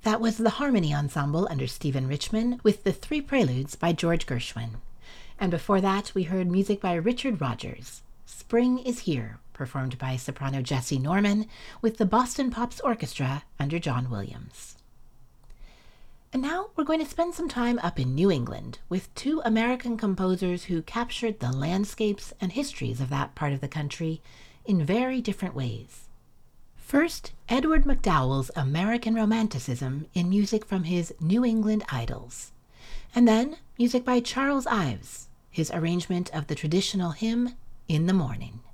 that was the Harmony Ensemble under Stephen Richman with the Three Preludes by George Gershwin. And before that, we heard music by Richard Rodgers. Spring is Here, performed by soprano Jessie Norman with the Boston Pops Orchestra under John Williams. And now we're going to spend some time up in New England with two American composers who captured the landscapes and histories of that part of the country in very different ways. First, Edward McDowell's American Romanticism in music from his New England Idols. And then music by Charles Ives, his arrangement of the traditional hymn, In the Morning.